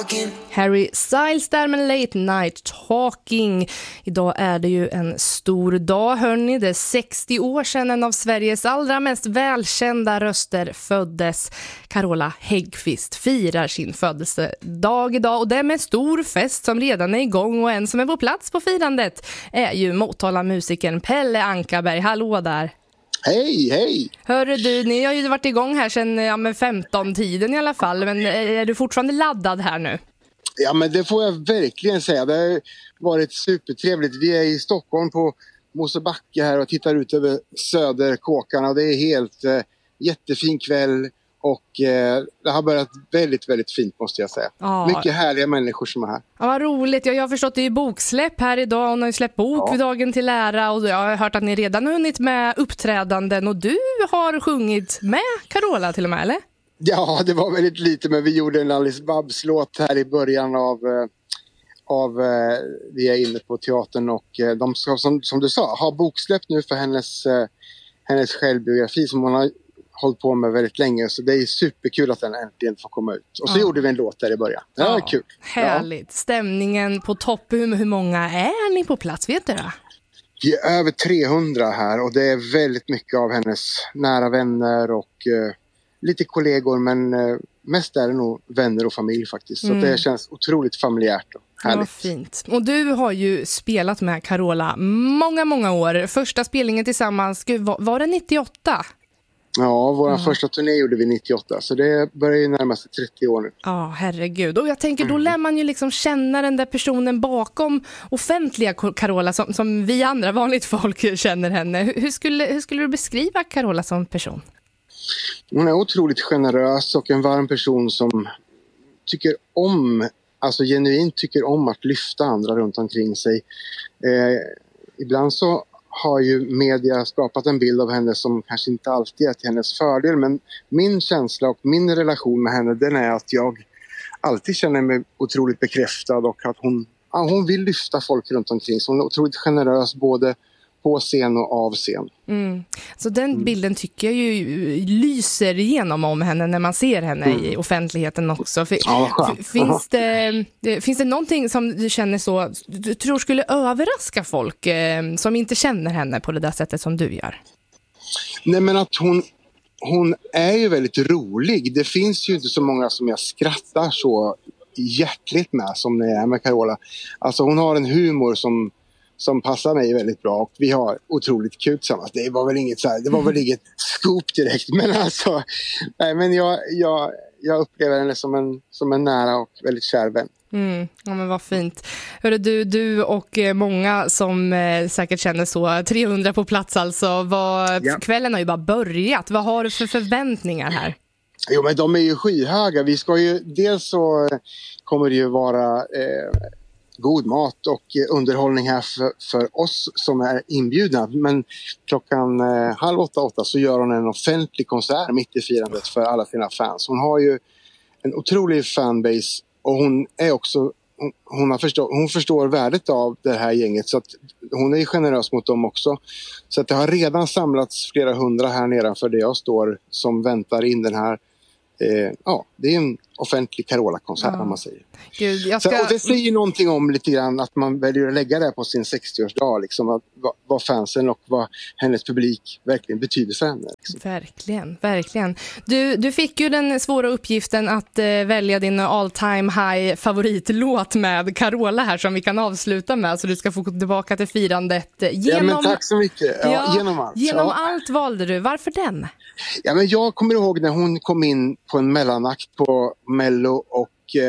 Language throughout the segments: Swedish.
Harry Styles där med Late Night Talking. Idag är det ju en stor dag, hörni. Det är 60 år sedan en av Sveriges allra mest välkända röster föddes. Carola Häggkvist firar sin födelsedag idag och det är med stor fest som redan är igång, och en som är på plats på firandet är ju Motala-musikern Pelle Ankarberg. Hallå där! Hej, hej! Hörru du, ni har ju varit igång här sedan 15-tiden i alla fall, men är du fortfarande laddad här nu? Ja, men det får jag verkligen säga. Det har varit supertrevligt. Vi är i Stockholm på Mosebacke här och tittar ut över Söderkåkarna. Det är helt jättefin kväll och det har börjat väldigt, väldigt fint, måste jag säga. Ja. Mycket härliga människor som är här. Ja, vad roligt. Jag har förstått att det är boksläpp här idag, och ni har ju släppt bok vid dagen till ära, och jag har hört att ni redan har hunnit med uppträdanden, och du har sjungit med Carola till och med, eller? Ja, det var väldigt lite, men vi gjorde en Alice Babs-låt här i början av vi är inne på teatern, och de ska, som du sa, ha boksläpp nu för hennes självbiografi som hon har hållit på med väldigt länge, så det är superkul att den äntligen får komma ut. Och så gjorde vi en låt där i början. Det var kul. Härligt. Ja. Stämningen på topp. Hur många är ni på plats, vet du det? Vi är över 300 här, och det är väldigt mycket av hennes nära vänner och lite kollegor, men mest är det nog vänner och familj faktiskt. Så det känns otroligt familjärt och härligt. Ja, fint. Och du har ju spelat med Carola många år. Första spelningen tillsammans, var det 98? Ja, vår första turné gjorde vi 98, så det börjar ju närma sig 30 år nu. Ja, herregud. Och jag tänker, då lär man ju liksom känna den där personen bakom offentliga Carola som vi andra vanligt folk känner henne. Hur skulle du beskriva Carola som person? Hon är otroligt generös och en varm person som tycker om, alltså genuint tycker om att lyfta andra runt omkring sig. Ibland så har ju media skapat en bild av henne som kanske inte alltid är till hennes fördel, men min känsla och min relation med henne, den är att jag alltid känner mig otroligt bekräftad, och att hon vill lyfta folk runt omkring. Så hon är otroligt generös både på scen och av scen. Så den bilden tycker jag ju lyser igenom om henne när man ser henne i offentligheten också. Finns det någonting som du känner så, du tror skulle överraska folk som inte känner henne på det där sättet som du gör? Nej, men att hon är ju väldigt rolig. Det finns ju inte så många som jag skrattar så hjärtligt med som när jag är med Carola. Alltså hon har en humor som passar mig väldigt bra, och vi har otroligt kul tillsammans. Det var väl inget scoop direkt, men alltså men jag upplever henne som en nära och väldigt kär vän. Ja, men vad fint. Hörru du och många som säkert känner så, 300 på plats alltså. Kvällen har ju bara börjat. Vad har du för förväntningar här? Jo, men de är ju skyhöga. Vi ska ju, dels så kommer det ju vara god mat och underhållning här för oss som är inbjudna. Men klockan 7:30 så gör hon en offentlig konsert mitt i firandet för alla sina fans. Hon har ju en otrolig fanbase, och hon är också hon förstår värdet av det här gänget, så att hon är generös mot dem också. Så att det har redan samlats flera hundra här nedanför där jag står som väntar in den här. Det är en offentlig Carola-konsert om man säger. Gud, och det säger någonting om lite grann att man väljer att lägga det på sin 60-årsdag, liksom, vad fansen och vad hennes publik verkligen betyder för henne. Liksom. Verkligen. Du fick ju den svåra uppgiften att välja din all-time high favoritlåt med Carola här, som vi kan avsluta med, så du ska få gå tillbaka till firandet. Men tack så mycket. Genom allt. Genom allt valde du. Varför den? Ja, men jag kommer ihåg när hon kom in på en mellanakt på Mello och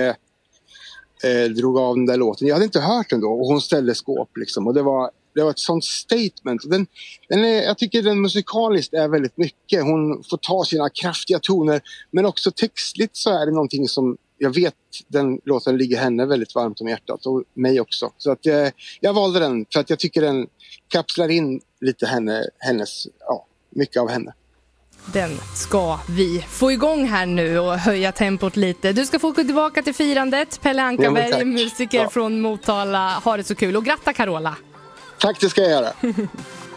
drog av den där låten. Jag hade inte hört den då, och hon ställde skåp liksom, och det var ett sånt statement. Jag tycker den musikaliskt är väldigt mycket. Hon får ta sina kraftiga toner, men också textligt så är det någonting som jag vet, den låten ligger henne väldigt varmt om hjärtat, och mig också. Så att jag valde den för att jag tycker den kapslar in lite hennes mycket av henne. Den ska vi få igång här nu och höja tempot lite. Du ska få gå tillbaka till firandet. Pelle Ankarberg, musiker från Motala. Ha det så kul, och gratta Carola. Tack, det ska jag göra.